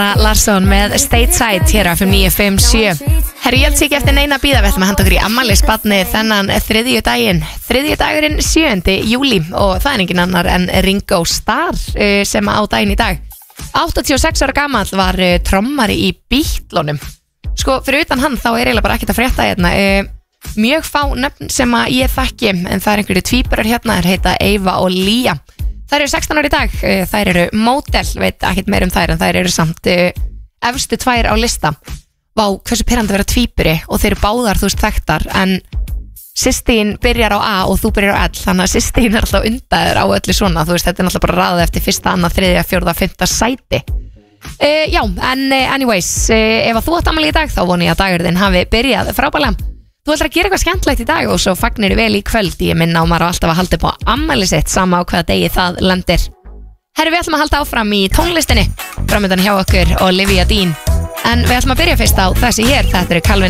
Larsson með Stateside hér á FM 957. Herri, ég held sér ekki eftir neina að bíða, við ætlum að henda okkur í afmælisbarni þennan þriðjudaginn 7. júlí og það er engin annar en Ringo Starr sem á daginn í dag. 86 ára gamall var trommari í Beatlunum. Sko, fyrir utan hann þá er eiginlega bara ekkert að frétta hérna. Mjög fá nöfn sem að ég þekki, en það er einhverju tvíburar hérna, þær heita Eva og Lía. Þær eru 16 ára í dag, þær eru módel, veit ekkert meir um þær, en þær eru samt efstu 2 á lista. Vá, hversu pirrandi að vera tvíburi og þeir eru báðar, þú veist, þekktar, en systín byrjar á A og þú byrjar á L, þannig að systín er alltaf undaður á öllu svona, þú veist, þetta er náttúrulega bara raðað eftir 1., 2., 3., 4., 5. sæti. Já, en anyways, ef að þú átt afmæli í dag, þá voni ég að dagurinn hafi byrjað frábærlega. Þú ætlar að gera eitthvað skemmtilegt í dag og svo fagnir vel í kvöld. Ég minna á maður alltaf að halda upp á afmæli sitt sama á hvaða degi það lendir. Herri, við ætlum að halda áfram í tónlistinni. Framöndan hjá okkur Olivia Dean. En við ætlum að byrja fyrst á þessi hér. Þetta eru Calvin